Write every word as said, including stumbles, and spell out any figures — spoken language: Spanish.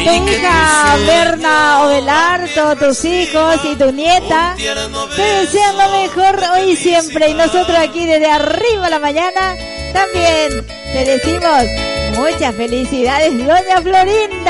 Tu hija Berna Ovelar, todos tus hijos y tu nieta te desean lo mejor hoy y siempre. Y nosotros aquí desde arriba a la mañana también te decimos muchas felicidades, doña Florinda.